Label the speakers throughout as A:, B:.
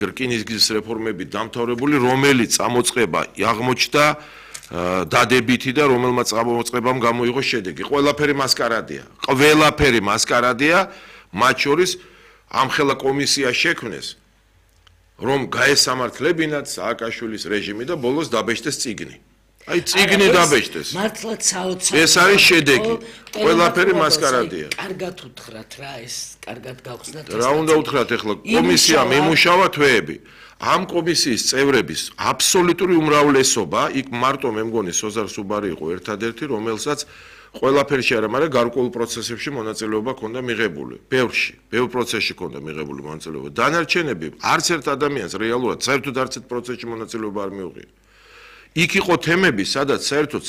A: რკინიგზის რეფორმები დამთავრებული, რომელიც წამოწყება აღმოჩნდა დადებითი და რომელმაც წამოწყებამ გამოიღო შედეგი. ყველაფერი მასკარადია, მათ შორის ამხელა კომისია შექმნეს, რომ გაესამართლებინათ სააკაშვილის რეჟიმი და ბოლოს დაბეჭდეს წიგნი. აი წიგნი დაბეჭდეს.
B: მართლაც საოცარი.
A: ეს არის შედეგი. ყველაფერი მასკარადია.
B: კარგად უთხრათ რა ეს, კარგად გავხსნათ.
A: რა უნდა უთხრათ ახლა კომისიამ იმუშავა თვეები. ამ კომისიის წევრების აბსოლუტური უმრავლესობა, იქ მარტო მე მგონი სოზარ სუბარი იყო ერთადერთი, რომელსაც ყველაფერში არა, მაგრამ გარკვეულ პროცესებში მონაწილეობა ჰქონდა მიღებული. ბევრ პროცესში ჰქონდა მიღებული მონაწილეობა. დანარჩენები არც ერთ ადამიანს რეალურად საერთოდ არც ერთ პროცესში მონაწილეობა არ მიუღია. იქ იყო თემები, სადაც საერთოდ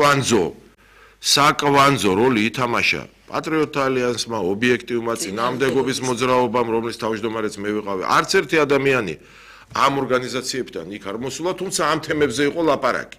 A: საკვანძო როლი ითამაშა პატრიოტთა ალიანსმა, ობიექტივმა წინააღმდეგობის მოძრაობამ, რომლის თავმჯდომარეც მე ვიყავი. არც ერთი ადამიანი ამ ორგანიზაციებთან იქ არ მოსულა, თუმცა ამ თემებზე იყო ლაპარაკი.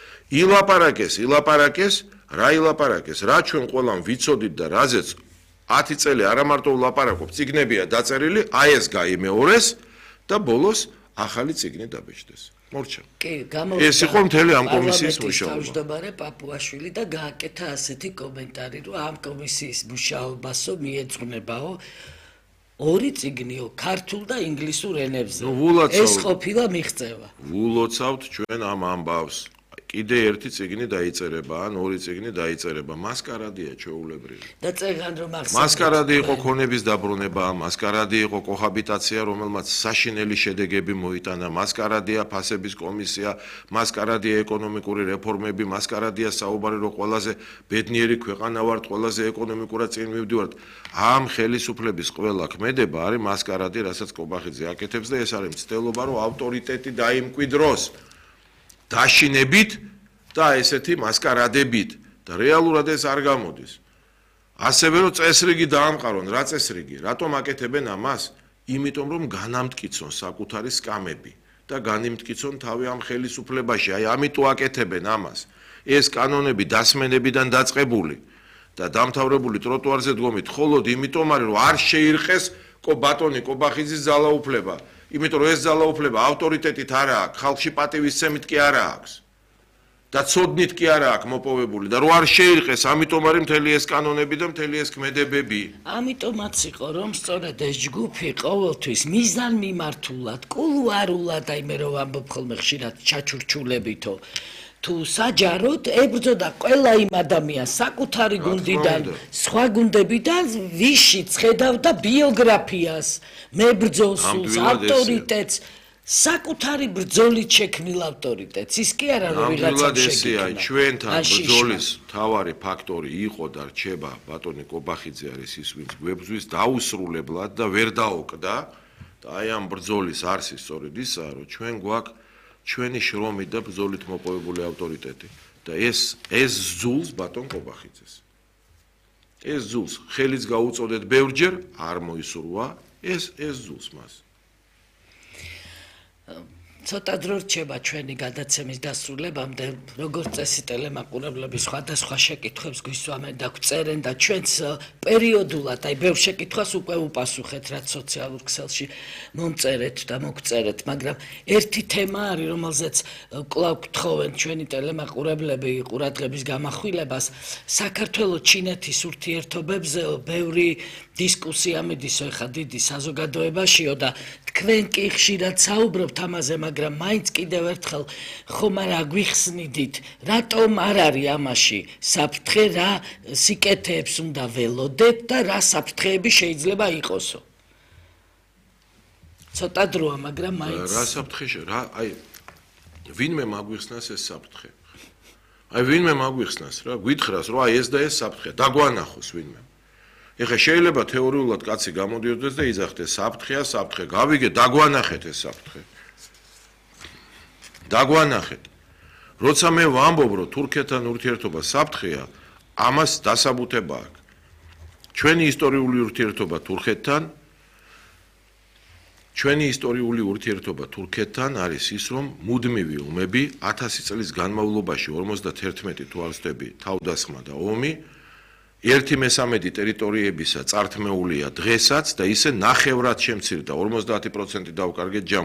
A: ილაპარაკეს, რა ჩვენ ყველამ ვიცოდით და რაზეც 10 წელი არა მარტო ვლაპარაკობ, წიგნებია დაწერილი, აი ეს გაიმეორეს და ბოლოს ახალი წიგნი დაბეჭდეს. მორჩა. ეს იყო მთელი ამ კომისიის მუშაობა.
B: თავმჯდომარე პაპუაშვილი და გააკეთა ასეთი კომენტარი, რომ ამ კომისიის მუშაობასო მიეძღვნებაო ორი წიგნიო, ქართულ და ინგლისურ ენებზე. ეს ყოფილა მიღწევა.
A: ვულოცავთ ჩვენ ამ ამბავს. კიდე ერთი წიგნი დაიწერება, ან ორი წიგნი დაიწერება. მასკარადია ჩვეულებრივი.
B: და წერან რომ
A: მასკარადი იყო ქონების დაბრუნება, მასკარადი იყო კოჰაბიტაცია, რომელმაც საშინელი შედეგები მოიტანა, მასკარადია ფასების კომისია, მასკარადია ეკონომიკური რეფორმები, მასკარადია საუბარი რომ ყველაზე ბედნიერი ქვეყანა ვართ, ყველაზე ეკონომიკურად წინ მივდივართ. ამ ხელისუფლების ყველა ქმედება არის მასკარადი, რასაც კობახიძე აკეთებს და ეს არის მცდელობა, რომ ავტორიტეტი დაიმკვიდროს. დაშინებით და ესეთი მასკარადებით და რეალურად ეს არ გამოდის. ასევე რომ წესრიგი დაამყარონ, რა წესრიგი? რატომ აკეთებენ ამას? იმიტომ რომ განამტკიცონ საკუთარი სკამები და განიმტკიცონ თავი ამ ხელისუფლებაში. აი ამიტომ აკეთებენ ამას. ეს კანონები დასმენებიდან დაწყებული და დამთავრებული ტროტუარზე დგომით მხოლოდ იმიტომ არის რომ არ შეირყეს ბატონი კობახიძის ძალაუფლება. იმიტომ რომ ეს ძალაუფლება ავტორიტეტით არა აქვს, ხალხში პატივისცემით კი არა აქვს და ცოდნით კი არა აქვს მოპოვებული და რო არ შეირყეს, ამიტომ არის მთელი ეს კანონები და მთელი ეს ქმედებები.
B: ამიტომაც იყო რომ სწორედ ეს ჯგუფი ყოველთვის მიზანმიმართულად, კულუარულად, აი მე რომ ვამბობ ხოლმე ხშირად ჩაჩურჩულებითო თუ საჯაროდ ებრძოდა ყველა იმ ადამიანს საკუთარი გუნდიდან, სხვა გუნდებიდან, ვიშიც ხედავდა ბიოგრაფიას, მებრძოლს, ავტორიტეტს, საკუთარი ბრძოლით შექმნილ ავტორიტეტს. ის კი არა რომ ვიღაცამ შეგიქმნა.
A: ჩვენთან ბრძოლის მთავარი ფაქტორი იყო და რჩება ბატონი კობახიძე არის ის, ვინც გვებრძვის დაუსრულებლად და ვერ დაოკდა და აი ამ ბრძოლის არსი სწორედ ისაა, რომ ჩვენ გვაქვს ჩვენი შრომით და ბრძოლით მოპოვებული ავტორიტეტი და ეს ზულს ბატონ კობახიძეს. ეს ზულს ხელიც გაუწოდეთ ბევრჯერ, არ მოისურვა, ეს ზულს მას.
B: ცოტა დრო რჩება ჩვენი გადაცემის დასრულებამდე, როგორც წესი ტელემაყურებლები სხვადასხვა შეკითხვებს გვისვამენ და გვწერენ და ჩვენც პერიოდულად, აი ბევრ შეკითხვას უკვე უპასუხეთ, რაც სოციალურ ქსელში მომწერეთ და მოგწერეთ, მაგრამ ერთი თემა არის, რომელზეც კვლავ გთხოვენ ჩვენი ტელემაყურებლები ყურადღების გამახვილებას, საქართველო-ჩინეთის ურთიერთობებზე ბევრი დისკუსია მიდისო ეხა დიდი საზოგადოებაშიო და თქვენ კი ხშირად საუბრობთ ამაზე, მაგრამ მაინც კიდევ ერთხელ ხომ არა გვიხსნიდით, რატომ არ არის ამაში საფრთხე, რა სიკეთეებს უნდა ველოდეთ და რა საფრთხეები შეიძლება იყოსო. ცოტა დროა, მაგრამ მაინც
A: რა საფრთხე აი ვინმე მაგვიხსნას ეს საფრთხე. აი ვინმე მაგვიხსნას რა, გვითხრას რომ აი ეს და ეს საფრთხე, დაგვანახოს ვინმე. ეხლა შეიძლება თეორიულად კაცი გამოდიოდეს და იძახდეს საფრთხეა, საფრთხე. გავიგე, დაგვანახეთ ეს საფრთხე. დაგვანახეთ. როცა მე ვამბობ, რომ თურქეთთან ურთიერთობა საფრთხეა, ამას დასაბუთება აქვს. ჩვენი ისტორიული ურთიერთობა თურქეთთან არის ის, რომ მუდმივი ომები 1000 წლის განმავლობაში 51 თუ არ ვცდები თავდასხმა და ომი 1/13 ტერიტორიებისა წართმეულია დღესაც და ისე ნახევრად შემცირდა 50% დავკარგეთ ჯამში.